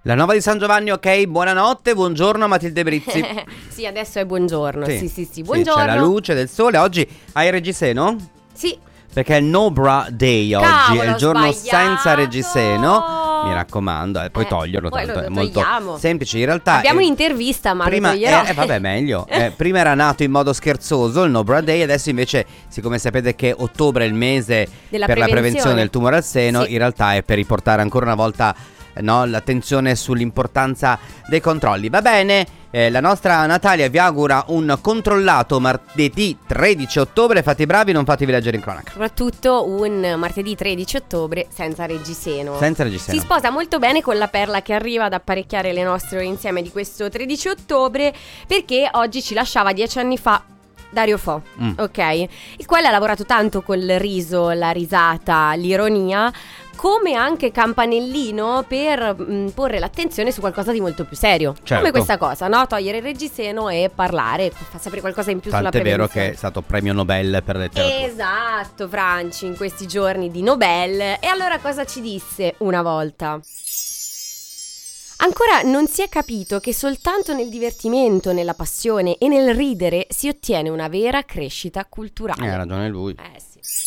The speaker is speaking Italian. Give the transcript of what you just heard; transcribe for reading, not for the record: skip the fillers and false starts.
La nuova di San Giovanni, ok, buonanotte, buongiorno Matilde Brizzi. Sì, adesso è buongiorno, sì, buongiorno. Sì, c'è la luce del sole, oggi hai il reggiseno? Sì. Perché è il No Bra Day oggi, Cavolo, è il giorno sbagliato. senza reggiseno. Mi raccomando, puoi toglierlo, poi tanto lo è molto togliamo. semplice. In realtà abbiamo un'intervista, ma prima lo toglierò. vabbè, meglio. Prima era nato in modo scherzoso il No Bra Day, adesso invece, siccome sapete che ottobre è il mese Della per la prevenzione del tumore al seno, sì. in realtà è per riportare ancora una volta l'attenzione sull'importanza dei controlli. Va bene. La nostra Natalia vi augura un controllato martedì 13 ottobre. Fate i bravi, non fatevi leggere in cronaca. Soprattutto un martedì 13 ottobre senza reggiseno. Senza reggiseno. Si sposa molto bene con la perla che arriva ad apparecchiare le nostre ore insieme di questo 13 ottobre, perché oggi ci lasciava 10 anni fa Dario Fo, ok? Il quale ha lavorato tanto col riso, la risata, l'ironia, come anche campanellino per porre l'attenzione su qualcosa di molto più serio. Certo. Come questa cosa, no? Togliere il reggiseno e parlare, fa sapere qualcosa in più sulla Tant'è vero prevenzione. che è stato premio Nobel per letteratura. Esatto, Franci, in questi giorni di Nobel. E allora cosa ci disse una volta? Ancora non si è capito che soltanto nel divertimento, nella passione e nel ridere si ottiene una vera crescita culturale. Ha ragione lui. Sì.